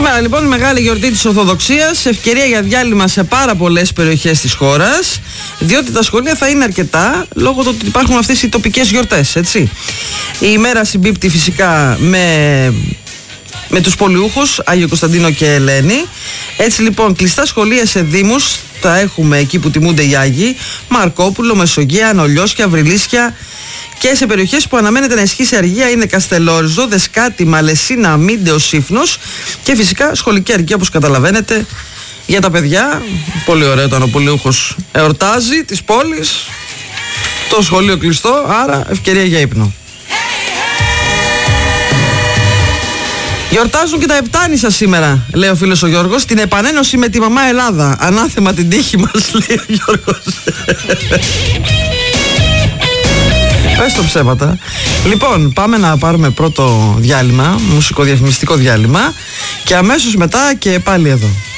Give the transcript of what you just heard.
Σήμερα λοιπόν η μεγάλη γιορτή της Ορθοδοξίας, ευκαιρία για διάλειμμα σε πάρα πολλές περιοχές της χώρας, διότι τα σχολεία θα είναι αρκετά λόγω του ότι υπάρχουν αυτές οι τοπικές γιορτές, έτσι. Η ημέρα συμπίπτει φυσικά με τους πολιούχους Άγιο Κωνσταντίνο και Ελένη. Έτσι λοιπόν κλειστά σχολεία σε δήμους θα έχουμε εκεί που τιμούνται οι Άγιοι, Μαρκόπουλο, Μεσογεία, Ανολιώσια, Βρυλίσια, και σε περιοχές που αναμένεται να ισχύσει αργία είναι Καστελόριζο, Δεσκάτη, Μαλεσίνα, Μίντεο, Σύφνος και φυσικά σχολική αργία όπως καταλαβαίνετε για τα παιδιά. Πολύ ωραίο όταν ο πολιούχος εορτάζει της πόλης, το σχολείο κλειστό, άρα ευκαιρία για ύπνο. Γιορτάζουν και τα Επτάνησα σήμερα, λέει ο φίλος ο Γιώργος, την επανένωση με τη μαμά Ελλάδα. Ανάθεμα την τύχη μας, λέει ο Γιώργος. Πες το ψέματα. Λοιπόν, πάμε να πάρουμε πρώτο διάλειμμα, μουσικοδιαφημιστικό διάλειμμα, και αμέσως μετά και πάλι εδώ.